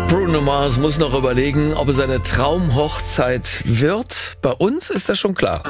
Bruno Mars muss noch überlegen, ob es seine Traumhochzeit wird. Bei uns ist das schon klar.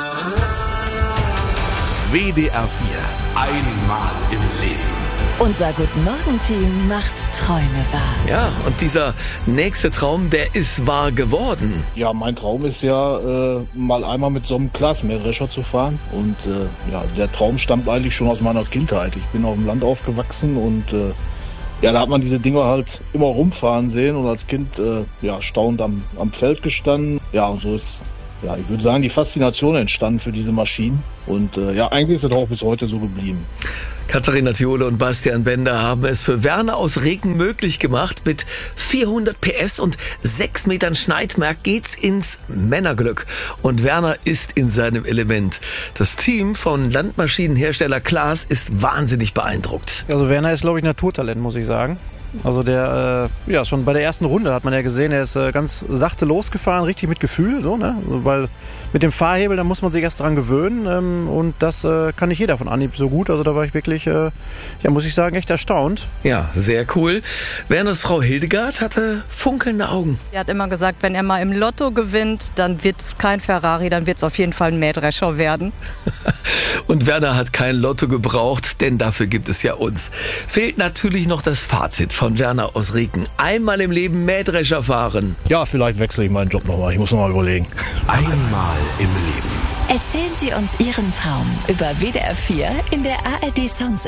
WDR 4. Einmal im Leben. Unser Guten-Morgen-Team macht Träume wahr. Ja, und dieser nächste Traum, der ist wahr geworden. Ja, mein Traum ist ja, mal einmal mit so einem Glasmähdrescher zu fahren. Und ja, der Traum stammt eigentlich schon aus meiner Kindheit. Ich bin auf dem Land aufgewachsen und ja, da hat man diese Dinger halt immer rumfahren sehen und als Kind ja, staunend am Feld gestanden. Ja, und so ist, ja, ich würde sagen, die Faszination entstanden für diese Maschinen. Und ja, eigentlich ist es auch bis heute so geblieben. Katharina Thiole und Bastian Bender haben es für Werner aus Reken möglich gemacht. Mit 400 PS und 6 Metern Schneidwerk geht's ins Männerglück. Und Werner ist in seinem Element. Das Team von Landmaschinenhersteller Klaas ist wahnsinnig beeindruckt. Also Werner ist, glaube ich, Naturtalent, muss ich sagen. Also der, ja, schon bei der ersten Runde hat man ja gesehen, er ist ganz sachte losgefahren, richtig mit Gefühl, so, ne? Also, weil mit dem Fahrhebel, da muss man sich erst dran gewöhnen und das kann nicht jeder von Anhieb so gut. Also da war ich wirklich, ja, muss ich sagen, echt erstaunt. Ja, sehr cool. Werners Frau Hildegard hatte funkelnde Augen. Er hat immer gesagt, wenn er mal im Lotto gewinnt, dann wird es kein Ferrari, dann wird es auf jeden Fall ein Mähdrescher werden. Und Werner hat kein Lotto gebraucht, denn dafür gibt es ja uns. Fehlt natürlich noch das Fazit von Werner aus Reken. Einmal im Leben Mähdrescher fahren. Ja, vielleicht wechsle ich meinen Job nochmal. Ich muss nochmal überlegen. Einmal im Leben. Erzählen Sie uns Ihren Traum über WDR 4 in der ARD Sounds